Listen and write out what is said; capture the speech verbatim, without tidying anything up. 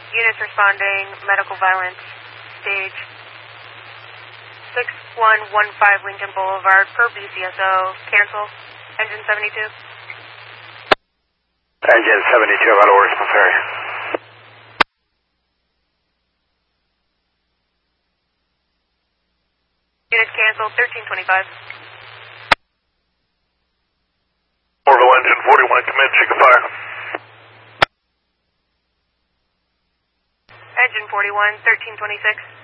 Units responding, medical violence, stage six one one five Lincoln Boulevard per B C S O. Cancel. Engine seventy-two. Engine seventy-two, out of works, ferry. Units canceled, thirteen twenty-five. Orville engine forty-one, commit, check the fire. Engine forty-one, thirteen twenty-six.